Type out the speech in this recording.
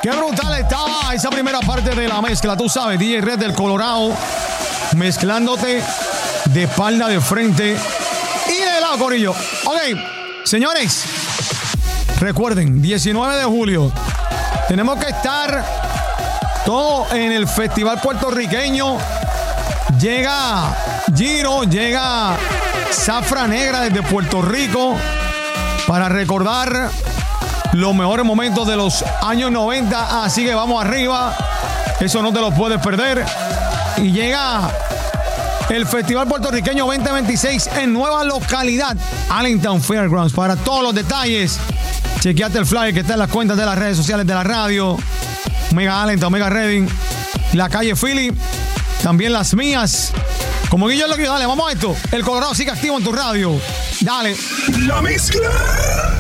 Qué brutal estaba esa primera parte de la mezcla. Tú sabes, DJ Red del Colorado mezclándote de espalda, de frente y de lado, corillo. Ok, señores, recuerden, 19 de julio tenemos que estar todo en el Festival Puertorriqueño. Llega Giro, llega Zafra Negra desde Puerto Rico para recordar los mejores momentos de los años 90. Así que vamos arriba. Eso no te lo puedes perder. Y llega el Festival Puertorriqueño 2026 en nueva localidad, Allentown Fairgrounds. Para todos los detalles, chequeate el flyer que está en las cuentas de las redes sociales de la radio. Mega Allentown, Mega Reading, la calle Philly, también las mías. Como Guillermo, dale, vamos a esto. El Colorado sigue activo en tu radio. Dale. La mezcla.